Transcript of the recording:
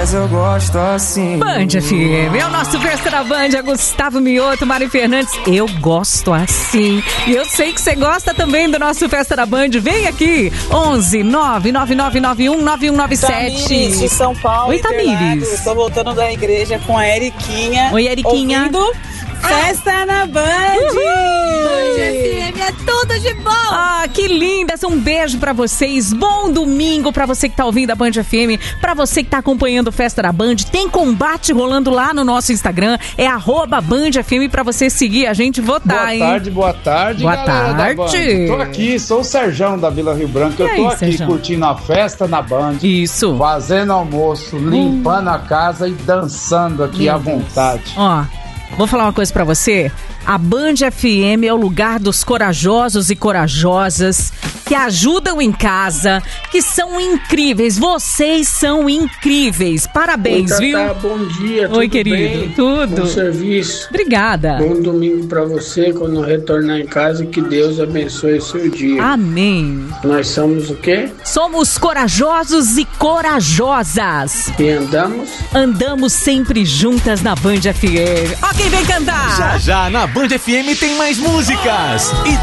mas eu gosto assim. Band FM, é o nosso Festa da Band, é Gustavo Mioto, Mari Fernandes. Eu gosto assim. E eu sei que você gosta também do nosso Festa da Band. Vem aqui, 11-99991-9197. Tamires, de São Paulo. Oi, Tamires. Estou voltando da igreja com a Eriquinha. Oi, Eriquinha. Ouvindo Festa na Band. Band FM é tudo de bom. Ah, que lindas. Um beijo pra vocês. Bom domingo pra você que tá ouvindo a Band FM, pra você que tá acompanhando o Festa da Band. Tem combate rolando lá no nosso Instagram. É @BandFM pra você seguir a gente e votar, hein? Boa tarde, boa galera tarde. Da Band. Tô aqui, sou o Serjão da Vila Rio Branco. Eu tô aqui Serjão? curtindo a festa na Band. Isso. Fazendo almoço, limpando a casa e dançando aqui à vontade. Ó, vou falar uma coisa pra você. A Band FM é o lugar dos corajosos e corajosas que ajudam em casa, que são incríveis. Vocês são incríveis. Parabéns, Oi, viu? Tatá, bom dia, Oi, tudo querido. bem? Tudo. Bom serviço. Obrigada. Bom domingo pra você quando retornar em casa. Que Deus abençoe o seu dia. Amém. Nós somos o quê? Somos corajosos e corajosas. E andamos? Andamos sempre juntas na Band FM. Ó quem vem cantar. Já na Band FM tem mais músicas. E